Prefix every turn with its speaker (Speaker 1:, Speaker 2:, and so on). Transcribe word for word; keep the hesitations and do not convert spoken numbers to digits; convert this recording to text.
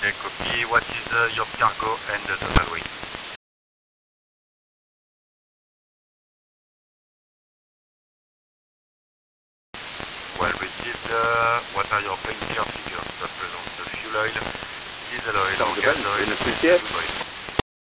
Speaker 1: Okay, copy. What is uh, your cargo and the total weight? Well received. Uh, what are your paying figures at present? The fuel oil, diesel oil, or gas oil, crude oil?